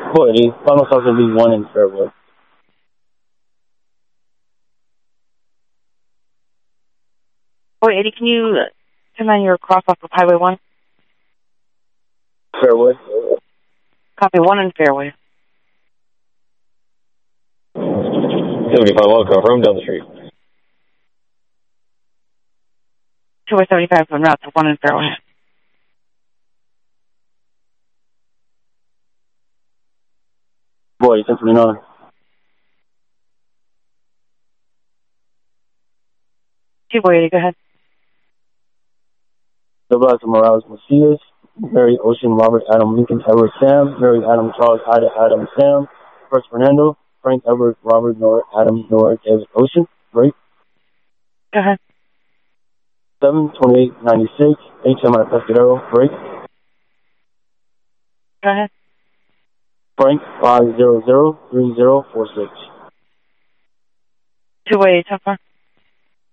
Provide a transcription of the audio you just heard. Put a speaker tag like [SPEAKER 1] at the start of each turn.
[SPEAKER 1] Boy, the final stop will be 1 in Fairwood.
[SPEAKER 2] Boy, Eddie, can you turn on your cross off of Highway 1?
[SPEAKER 1] Fairwood.
[SPEAKER 2] Copy 1 in Fairway.
[SPEAKER 1] 75 Wild confirmed down the street.
[SPEAKER 2] 275 en route to 1 in Fairway.
[SPEAKER 1] Boy, 1029.
[SPEAKER 2] Boy, Eddie, go ahead.
[SPEAKER 1] Double out to Morales Macias, Mary Ocean, Robert Adam Lincoln, Edward Sam, Mary Adam Charles, Ida Adam Sam, First Fernando, Frank Edward, Robert Nora, Adam Nora, David Ocean, break.
[SPEAKER 2] Go ahead.
[SPEAKER 1] 72896, HM at Pescadero, break.
[SPEAKER 2] Go ahead.
[SPEAKER 1] Frank 5003046.
[SPEAKER 2] 2-way, how far?